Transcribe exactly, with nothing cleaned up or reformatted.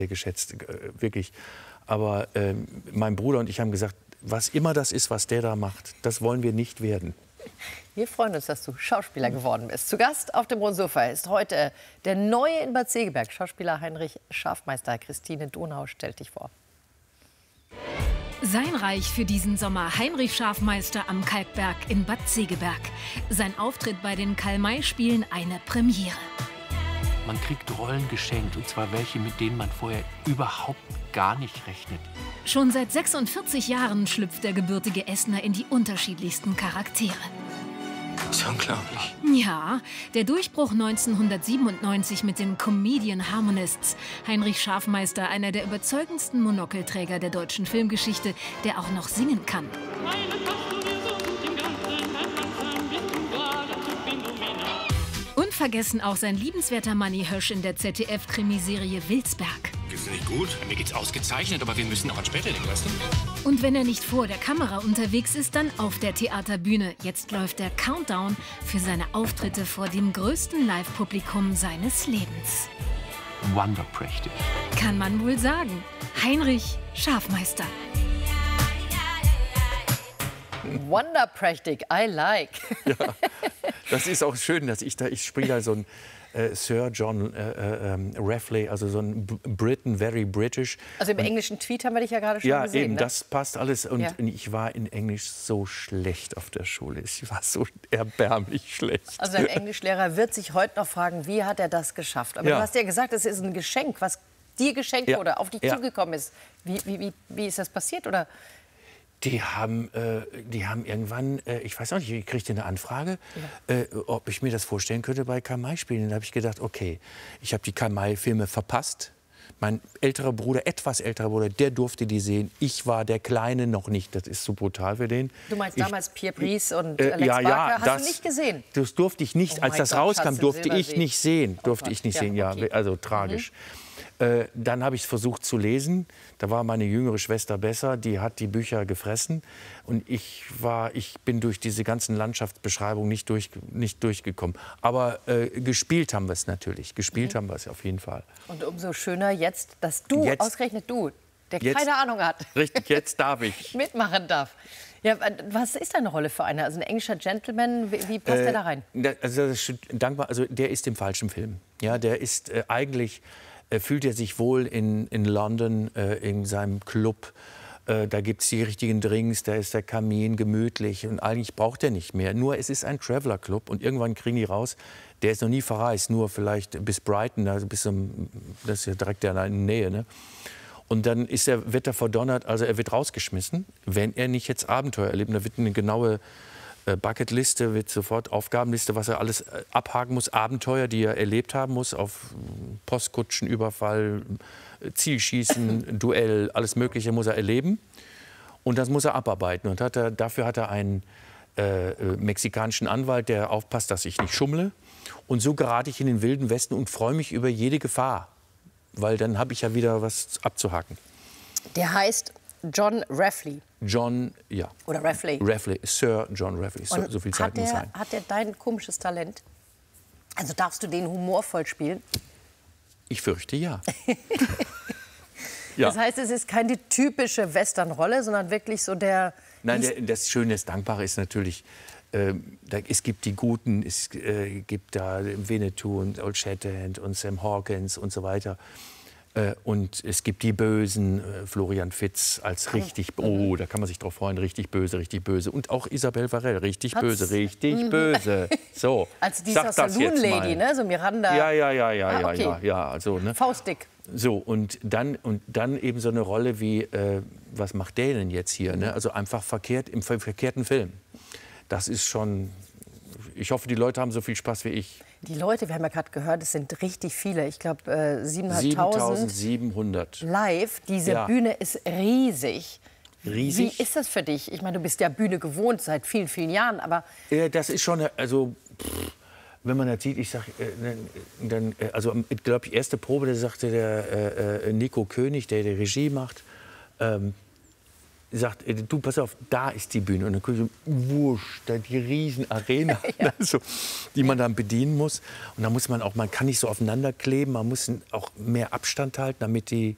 geschätzt, wirklich. Aber äh, mein Bruder und ich haben gesagt, was immer das ist, was der da macht, das wollen wir nicht werden. Wir freuen uns, dass du Schauspieler geworden bist. Zu Gast auf dem Roten Sofa ist heute der Neue in Bad Segeberg, Schauspieler Heinrich Schafmeister. Christine Donau stellt dich vor. Sein Reich für diesen Sommer, Heinrich Schafmeister am Kalkberg in Bad Segeberg. Sein Auftritt bei den Karl-May-Spielen eine Premiere. Man kriegt Rollen geschenkt, und zwar welche, mit denen man vorher überhaupt gar nicht rechnet. Schon seit sechsundvierzig Jahren schlüpft der gebürtige Essener in die unterschiedlichsten Charaktere. Das ist unglaublich. Ja, der Durchbruch neunzehnhundertsiebenundneunzig mit den Comedian Harmonists. Heinrich Schafmeister, einer der überzeugendsten Monokelträger der deutschen Filmgeschichte, der auch noch singen kann. Unvergessen auch sein liebenswerter Manni Hösch in der Z D F-Krimiserie Wilsberg. Geht's dir nicht gut? Mir geht's ausgezeichnet, aber wir müssen auch an später denken, weißt du? Und wenn er nicht vor der Kamera unterwegs ist, dann auf der Theaterbühne. Jetzt läuft der Countdown für seine Auftritte vor dem größten Live-Publikum seines Lebens. Wunderprächtig. Kann man wohl sagen. Heinrich Schafmeister. Wunderprächtig, I like. Ja, das ist auch schön, dass ich da, ich spiele da so ein äh, Sir John äh, äh, Rafley, also so ein Briton, very British. Also im und, englischen Tweet haben wir dich ja gerade schon ja, gesehen. Ja, eben, ne? das passt alles. Und ja. ich war in Englisch so schlecht auf der Schule. Ich war so erbärmlich schlecht. Also ein Englischlehrer wird sich heute noch fragen, wie hat er das geschafft? Aber ja. du hast ja gesagt, es ist ein Geschenk, was dir geschenkt ja. wurde, auf dich ja. zugekommen ist. Wie, wie, wie, wie ist das passiert? Oder? Die haben, äh, die haben irgendwann, äh, ich weiß auch nicht, ich kriegte eine Anfrage, ja. äh, ob ich mir das vorstellen könnte bei Karl-May-Spielen. Da habe ich gedacht, okay, ich habe die Karl-May-Filme verpasst. Mein älterer Bruder, etwas älterer Bruder, der durfte die sehen. Ich war der Kleine noch nicht. Das ist zu brutal für den. Du meinst ich, damals Pierre Brice und äh, Alex ja, Barker? Ja, Hast das, du nicht gesehen? Das durfte ich nicht. Oh Als das Gott, rauskam, Schatz im durfte ich Silbersee. nicht sehen. Oh Durfte Gott. ich nicht Ja, sehen, ja. okay. Also tragisch. Mhm. Äh, dann habe ich es versucht zu lesen. Da war meine jüngere Schwester besser. Die hat die Bücher gefressen. Und ich, war, ich bin durch diese ganzen Landschaftsbeschreibungen nicht, durch, nicht durchgekommen. Aber äh, gespielt haben wir es natürlich. Gespielt mhm. haben wir es auf jeden Fall. Und umso schöner jetzt, dass du, jetzt, ausgerechnet du, der jetzt, keine Ahnung hat, richtig, jetzt darf ich. mitmachen darf. Ja, was ist deine Rolle für einer? Also ein englischer Gentleman, wie, wie passt äh, der da rein? Also, das ist dankbar, also der ist im falschen Film. Ja, der ist äh, eigentlich, äh, fühlt er sich wohl in, in London, äh, in seinem Club. Äh, da gibt es die richtigen Drinks, da ist der Kamin gemütlich und eigentlich braucht er nicht mehr. Nur es ist ein Traveler-Club und irgendwann kriegen die raus, der ist noch nie verreist, nur vielleicht bis Brighton, also bis zum, das ist ja direkt in der Nähe, ne? Und dann ist er, wird er verdonnert, also er wird rausgeschmissen, wenn er nicht jetzt Abenteuer erlebt. Da wird eine genaue äh, Bucketliste, wird sofort Aufgabenliste, was er alles äh, abhaken muss. Abenteuer, die er erlebt haben muss, auf Postkutschenüberfall, äh, Zielschießen, Duell, alles Mögliche muss er erleben. Und das muss er abarbeiten. Und hat er, dafür hat er einen äh, äh, mexikanischen Anwalt, der aufpasst, dass ich nicht schummle. Und so gerate ich in den Wilden Westen und freue mich über jede Gefahr. Weil dann habe ich ja wieder was abzuhaken. Der heißt John Rafley. John, ja. Oder Rafley. Rafley, Sir John Rafley. So, so viel Zeit der, muss sein. Hat der dein komisches Talent? Also darfst du den humorvoll spielen? Ich fürchte, ja. ja. Das heißt, es ist keine typische Westernrolle, sondern wirklich so der... Nein, der, das Schöne, das Dankbare ist natürlich... Äh, da, es gibt die Guten, es äh, gibt da Winnetou und Old Shatterhand und Sam Hawkins und so weiter. Äh, und es gibt die Bösen, äh, Florian Fitz als richtig, oh, da kann man sich drauf freuen, richtig böse, richtig böse. Und auch Isabelle Varell, richtig Hat's? böse, richtig mhm. böse. So, also dieser Saloon-Lady, ne? So Miranda. Ja, ja, ja, ja, ah, okay. ja, ja, ja, also, ne? Faustdick. So, und dann, und dann eben so eine Rolle wie, äh, was macht der denn jetzt hier? Ne? Also einfach verkehrt, im verkehrten Film. Das ist schon, ich hoffe, die Leute haben so viel Spaß wie ich. Die Leute, wir haben ja gerade gehört, es sind richtig viele. Ich glaube, äh, siebentausendsiebenhundert live. Diese ja. Bühne ist riesig. Riesig? Wie ist das für dich? Ich meine, du bist ja Bühne gewohnt seit vielen, vielen Jahren, aber... Ja, das ist schon, also, pff, wenn man das sieht, ich sag, äh, dann, äh, also, ich glaube, die erste Probe, da sagte der äh, Nico König, der die Regie macht, ähm, sagt, du, pass auf, da ist die Bühne. Und dann gucke ich, wurscht, da die riesen Arena, ja. also, die man dann bedienen muss. Und da muss man auch, man kann nicht so aufeinander kleben, man muss auch mehr Abstand halten, damit die